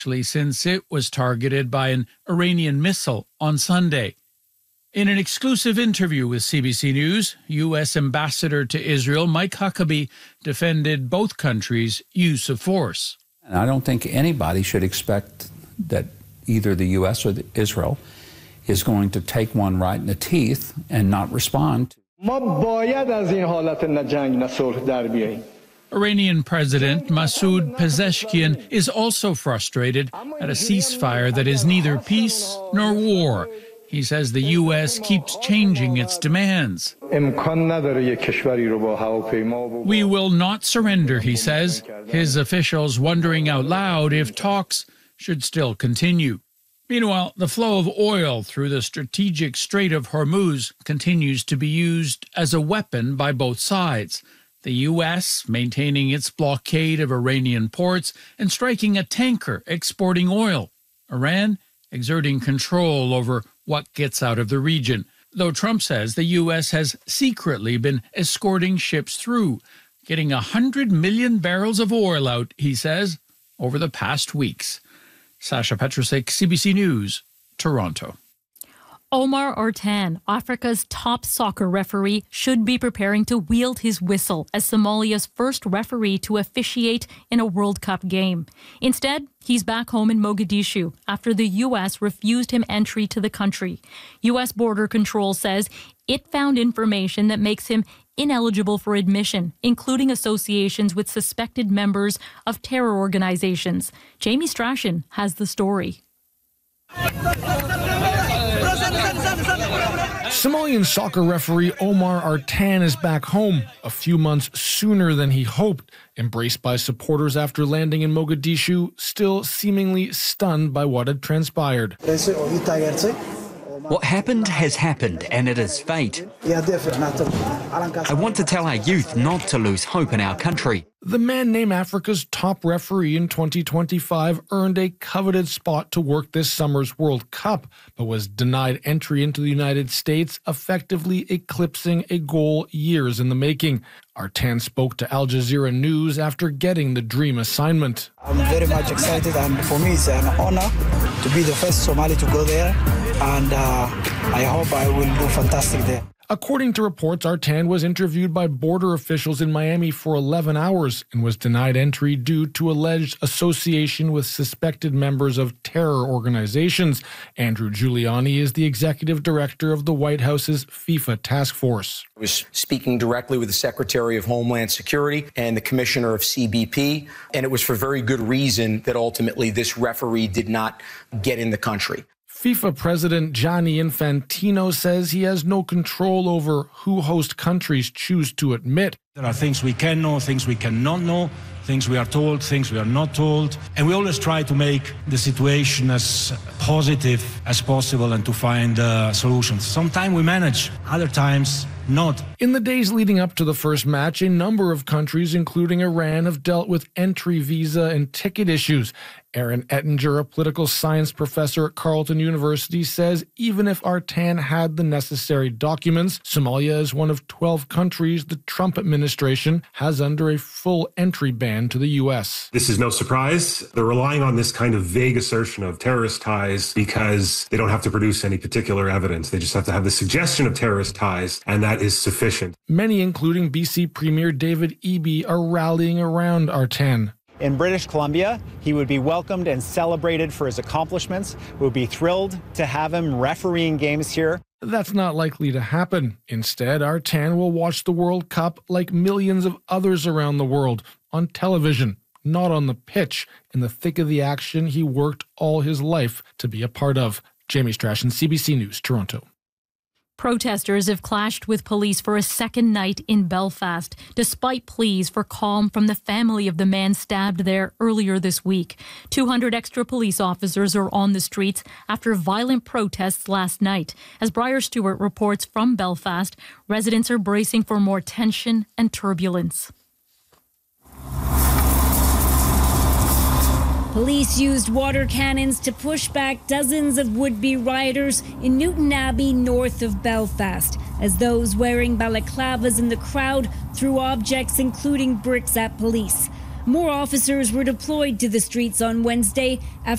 since it was targeted by an Iranian missile on Sunday. In an exclusive interview with CBC News, U.S. Ambassador to Israel Mike Huckabee defended both countries' use of force. And I don't think anybody should expect that either the U.S. or Israel is going to take one right in the teeth and not respond. Iranian President Masoud Pezeshkian is also frustrated at a ceasefire that is neither peace nor war. He says the U.S. keeps changing its demands. We will not surrender, he says, his officials wondering out loud if talks should still continue. Meanwhile, the flow of oil through the strategic Strait of Hormuz continues to be used as a weapon by both sides. The U.S. maintaining its blockade of Iranian ports and striking a tanker exporting oil. Iran exerting control over what gets out of the region, though Trump says the U.S. has secretly been escorting ships through, getting 100 million barrels of oil out, he says, over the past weeks. Sasha Petrusek, CBC News, Toronto. Omar Artan, Africa's top soccer referee, should be preparing to wield his whistle as Somalia's first referee to officiate in a World Cup game. Instead, he's back home in Mogadishu after the U.S. refused him entry to the country. U.S. Border Control says it found information that makes him ineligible for admission, including associations with suspected members of terror organizations. Jamie Strachan has the story. Somalian soccer referee Omar Artan is back home a few months sooner than he hoped, embraced by supporters after landing in Mogadishu, still seemingly stunned by what had transpired. What happened has happened, and it is fate. I want to tell our youth not to lose hope in our country. The man named Africa's top referee in 2025 earned a coveted spot to work this summer's World Cup, but was denied entry into the United States, effectively eclipsing a goal years in the making. Artan spoke to Al Jazeera News after getting the dream assignment. I'm very much excited, and for me it's an honor to be the first Somali to go there, and I hope I will do fantastic there. According to reports, Artan was interviewed by border officials in Miami for 11 hours and was denied entry due to alleged association with suspected members of terror organizations. Andrew Giuliani is the executive director of the White House's FIFA task force. I was speaking directly with the Secretary of Homeland Security and the Commissioner of CBP, and it was for very good reason that ultimately this referee did not get in the country. FIFA President Gianni Infantino says he has no control over who host countries choose to admit. There are things we can know, things we cannot know, things we are told, things we are not told. And we always try to make the situation as positive as possible and to find solutions. Sometimes we manage, other times not. In the days leading up to the first match, a number of countries, including Iran, have dealt with entry visa and ticket issues. Aaron Ettinger, a political science professor at Carleton University, says even if Artan had the necessary documents, Somalia is one of 12 countries the Trump administration has under a full entry ban to the U.S. This is no surprise. They're relying on this kind of vague assertion of terrorist ties because they don't have to produce any particular evidence. They just have to have the suggestion of terrorist ties, and that is sufficient. Many, including BC Premier David Eby, are rallying around Artan. In British Columbia, he would be welcomed and celebrated for his accomplishments. We would be thrilled to have him refereeing games here. That's not likely to happen. Instead, Artan will watch the World Cup like millions of others around the world on television, not on the pitch, in the thick of the action he worked all his life to be a part of. Jamie Strachan, CBC News, Toronto. Protesters have clashed with police for a second night in Belfast, despite pleas for calm from the family of the man stabbed there earlier this week. 200 extra police officers are on the streets after violent protests last night. As Briar Stewart reports from Belfast, residents are bracing for more tension and turbulence. Police used water cannons to push back dozens of would-be rioters in Newton Abbey, north of Belfast, as those wearing balaclavas in the crowd threw objects, including bricks, at police. More officers were deployed to the streets on Wednesday after